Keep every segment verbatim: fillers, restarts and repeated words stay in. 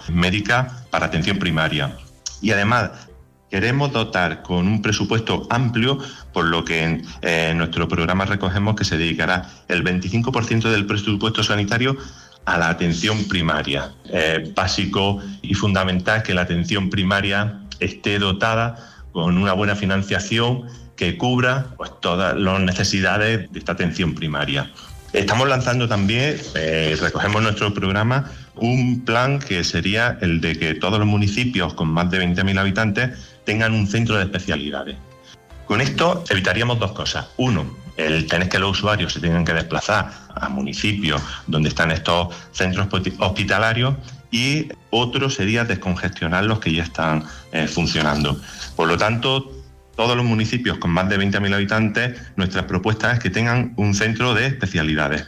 médica para atención primaria. Y además queremos dotar con un presupuesto amplio, por lo que en, eh, en nuestro programa recogemos que se dedicará el veinticinco por ciento del presupuesto sanitario a la atención primaria. Es básico y fundamental que la atención primaria esté dotada con una buena financiación que cubra pues, todas las necesidades de esta atención primaria. Estamos lanzando también, eh, recogemos en nuestro programa, un plan que sería el de que todos los municipios con más de veinte mil habitantes tengan un centro de especialidades. Con esto evitaríamos dos cosas. Uno, el tener que los usuarios se tengan que desplazar a municipios donde están estos centros hospitalarios, y otro sería descongestionar los que ya están eh, funcionando. Por lo tanto, todos los municipios con más de veinte mil habitantes, nuestra propuesta es que tengan un centro de especialidades.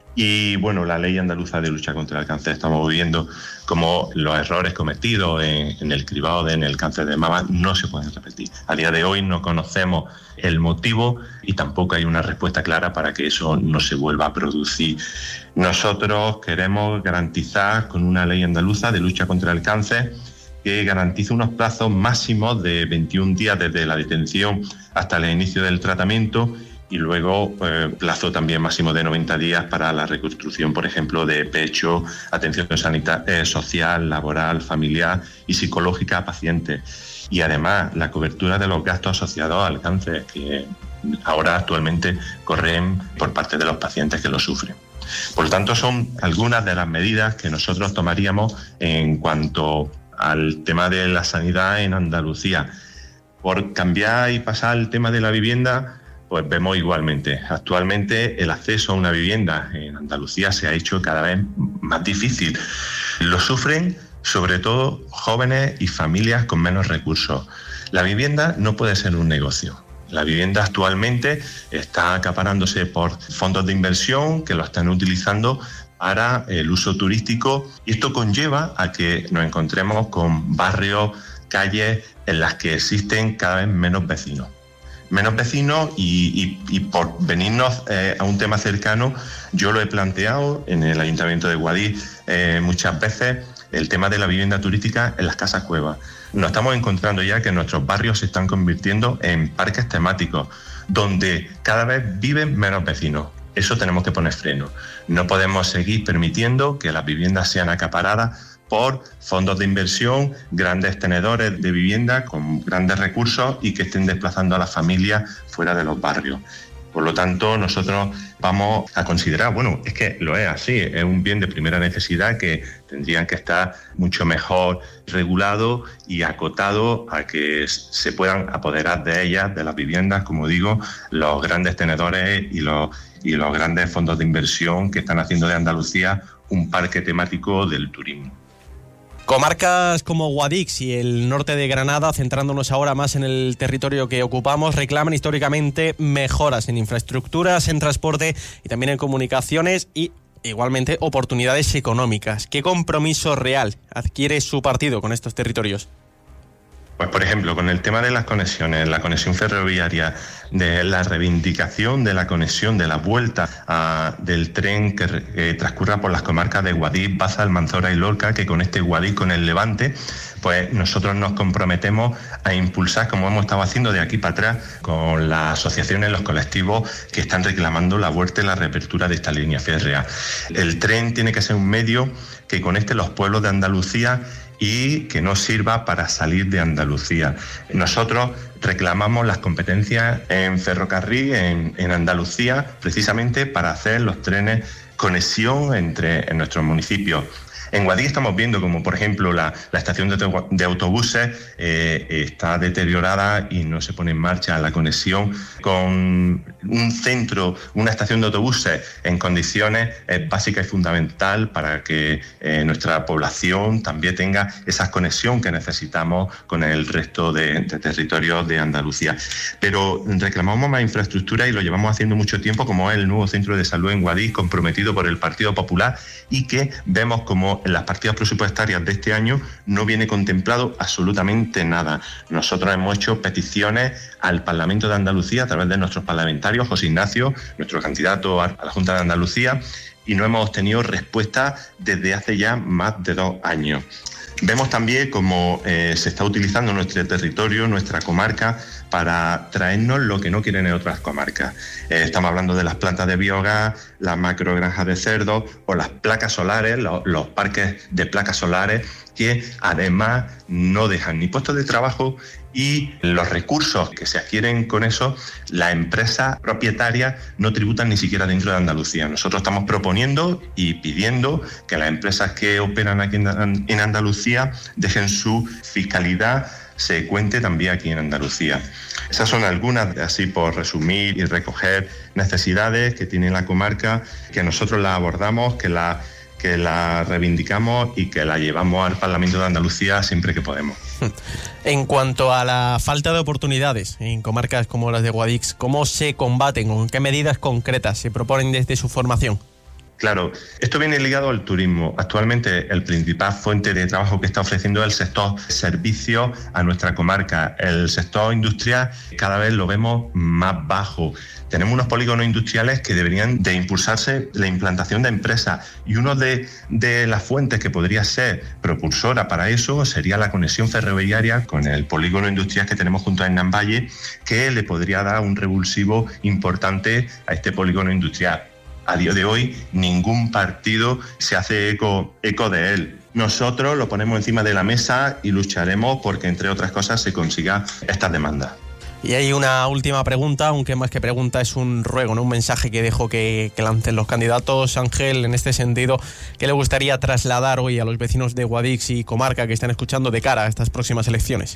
Y bueno, la ley andaluza de lucha contra el cáncer, estamos viendo cómo los errores cometidos en, en el cribado de en el cáncer de mama no se pueden repetir. A día de hoy no conocemos el motivo y tampoco hay una respuesta clara para que eso no se vuelva a producir. Nosotros queremos garantizar con una ley andaluza de lucha contra el cáncer que garantice unos plazos máximos de veintiún días desde la detención hasta el inicio del tratamiento, y luego eh, plazo también máximo de noventa días para la reconstrucción, por ejemplo, de pecho, atención sanitaria, eh, social, laboral, familiar y psicológica a pacientes. Y además la cobertura de los gastos asociados al cáncer, que ahora actualmente corren por parte de los pacientes que lo sufren. Por lo tanto, son algunas de las medidas que nosotros tomaríamos en cuanto al tema de la sanidad en Andalucía. Por cambiar y pasar al tema de la vivienda, pues vemos igualmente. Actualmente el acceso a una vivienda en Andalucía se ha hecho cada vez más difícil. Lo sufren sobre todo jóvenes y familias con menos recursos. La vivienda no puede ser un negocio. La vivienda actualmente está acaparándose por fondos de inversión que lo están utilizando para el uso turístico, y esto conlleva a que nos encontremos con barrios, calles en las que existen cada vez menos vecinos. Menos vecinos y, y, y por venirnos eh, a un tema cercano, yo lo he planteado en el Ayuntamiento de Guadix eh, muchas veces, el tema de la vivienda turística en las casas cuevas. Nos estamos encontrando ya que nuestros barrios se están convirtiendo en parques temáticos, donde cada vez viven menos vecinos. Eso tenemos que poner freno. No podemos seguir permitiendo que las viviendas sean acaparadas por fondos de inversión, grandes tenedores de vivienda con grandes recursos y que estén desplazando a las familias fuera de los barrios. Por lo tanto, nosotros vamos a considerar, bueno, es que lo es así, es un bien de primera necesidad que tendrían que estar mucho mejor regulado y acotado a que se puedan apoderar de ellas, de las viviendas, como digo, los grandes tenedores y los, y los grandes fondos de inversión que están haciendo de Andalucía un parque temático del turismo. Comarcas como Guadix y el norte de Granada, centrándonos ahora más en el territorio que ocupamos, reclaman históricamente mejoras en infraestructuras, en transporte y también en comunicaciones y igualmente oportunidades económicas. ¿Qué compromiso real adquiere su partido con estos territorios? Pues, por ejemplo, con el tema de las conexiones, la conexión ferroviaria, de la reivindicación de la conexión, de la vuelta a, del tren que, que transcurra por las comarcas de Guadix, Baza, Almanzora y Lorca, que conecte Guadix con el Levante, pues nosotros nos comprometemos a impulsar, como hemos estado haciendo de aquí para atrás, con las asociaciones, los colectivos que están reclamando la vuelta y la reapertura de esta línea férrea. El tren tiene que ser un medio que conecte los pueblos de Andalucía y que no sirva para salir de Andalucía. Nosotros reclamamos las competencias en ferrocarril en, en Andalucía, precisamente para hacer los trenes conexión entre en nuestros municipios. En Guadix estamos viendo como, por ejemplo, la, la estación de, de autobuses eh, está deteriorada y no se pone en marcha la conexión con un centro, una estación de autobuses en condiciones es básica y fundamental para que eh, nuestra población también tenga esa conexión que necesitamos con el resto de, de territorios de Andalucía. Pero reclamamos más infraestructura y lo llevamos haciendo mucho tiempo, como es el nuevo centro de salud en Guadix, comprometido por el Partido Popular, y que vemos como en las partidas presupuestarias de este año no viene contemplado absolutamente nada. Nosotros hemos hecho peticiones al Parlamento de Andalucía a través de nuestros parlamentarios, José Ignacio, nuestro candidato a la Junta de Andalucía, y no hemos obtenido respuesta desde hace ya más de dos años. Vemos también cómo eh, se está utilizando nuestro territorio, nuestra comarca, para traernos lo que no quieren en otras comarcas. Eh, estamos hablando de las plantas de biogás, las macrogranjas de cerdos o las placas solares, lo, los parques de placas solares, que además no dejan ni puestos de trabajo, y los recursos que se adquieren con eso, las empresas propietarias no tributan ni siquiera dentro de Andalucía. Nosotros estamos proponiendo y pidiendo que las empresas que operan aquí en Andalucía dejen su fiscalidad, se cuente también aquí en Andalucía. Esas son algunas, así por resumir y recoger, necesidades que tiene la comarca, que nosotros las abordamos, que la que la reivindicamos y que la llevamos al Parlamento de Andalucía siempre que podemos. En cuanto a la falta de oportunidades en comarcas como las de Guadix, ¿cómo se combaten? ¿Con qué medidas concretas se proponen desde su formación? Claro, esto viene ligado al turismo. Actualmente el principal fuente de trabajo que está ofreciendo es el sector servicios a nuestra comarca. El sector industrial cada vez lo vemos más bajo. Tenemos unos polígonos industriales que deberían de impulsarse la implantación de empresas, y una de, de las fuentes que podría ser propulsora para eso sería la conexión ferroviaria con el polígono industrial que tenemos junto a Hernán Valle, que le podría dar un revulsivo importante a este polígono industrial. A día de hoy ningún partido se hace eco, eco de él. Nosotros lo ponemos encima de la mesa y lucharemos porque, entre otras cosas, se consiga estas demandas. Y hay una última pregunta, aunque más que pregunta es un ruego, ¿no? Un mensaje que dejo que, que lancen los candidatos. Ángel, en este sentido, ¿qué le gustaría trasladar hoy a los vecinos de Guadix y comarca que están escuchando de cara a estas próximas elecciones?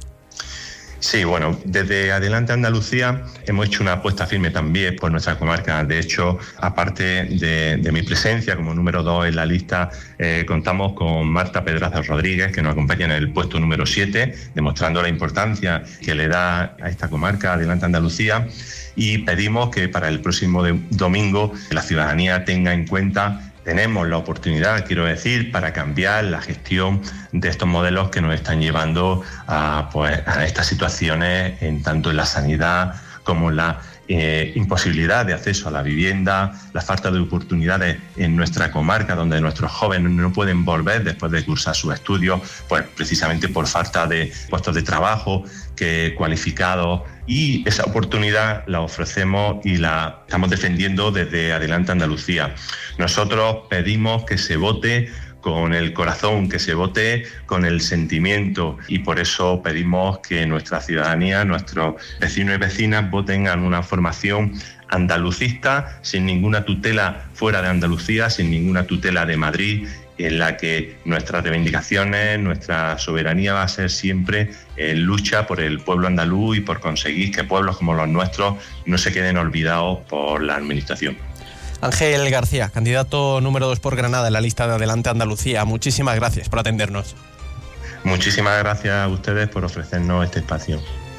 Sí, bueno, desde Adelante Andalucía hemos hecho una apuesta firme también por nuestra comarca. De hecho, aparte de, de mi presencia como número dos en la lista, eh, contamos con Marta Pedraza Rodríguez, que nos acompaña en el puesto número siete, demostrando la importancia que le da a esta comarca Adelante Andalucía, y pedimos que para el próximo de, domingo la ciudadanía tenga en cuenta. Tenemos la oportunidad, quiero decir, para cambiar la gestión de estos modelos que nos están llevando a, pues, a estas situaciones, en tanto en la sanidad como en la eh, imposibilidad de acceso a la vivienda, la falta de oportunidades en nuestra comarca, donde nuestros jóvenes no pueden volver después de cursar sus estudios, pues precisamente por falta de puestos de trabajo que cualificados. Y esa oportunidad la ofrecemos y la estamos defendiendo desde Adelante Andalucía. Nosotros pedimos que se vote con el corazón, que se vote con el sentimiento, y por eso pedimos que nuestra ciudadanía, nuestros vecinos y vecinas, voten en una formación andalucista, sin ninguna tutela fuera de Andalucía, sin ninguna tutela de Madrid, en la que nuestras reivindicaciones, nuestra soberanía va a ser siempre en lucha por el pueblo andaluz y por conseguir que pueblos como los nuestros no se queden olvidados por la administración. Ángel García, candidato número dos por Granada en la lista de Adelante Andalucía, muchísimas gracias por atendernos. Muchísimas gracias a ustedes por ofrecernos este espacio.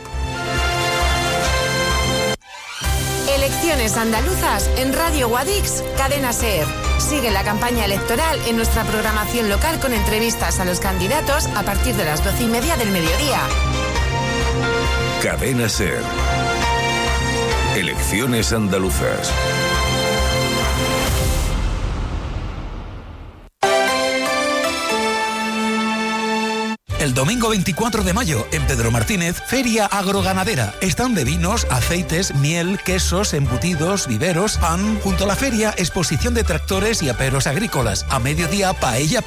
Elecciones andaluzas en Radio Guadix, Cadena SER. Sigue la campaña electoral en nuestra programación local con entrevistas a los candidatos a partir de las doce y media del mediodía. Cadena SER. Elecciones andaluzas. El domingo veinticuatro de mayo, en Pedro Martínez, Feria Agroganadera. Stand de vinos, aceites, miel, quesos, embutidos, viveros, pan. Junto a la feria, exposición de tractores y aperos agrícolas. A mediodía, paella